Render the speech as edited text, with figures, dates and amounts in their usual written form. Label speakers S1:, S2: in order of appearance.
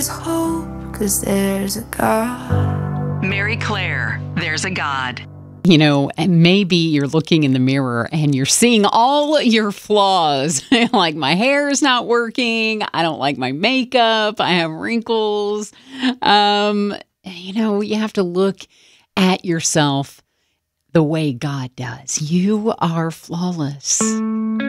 S1: is hope, 'cause there's a God.
S2: Mary Claire, There's a God.
S3: And maybe you're looking in the mirror and you're seeing all your flaws. Like, my hair is not working. I don't like my makeup. I have wrinkles. You have to look at yourself the way God does. You are flawless.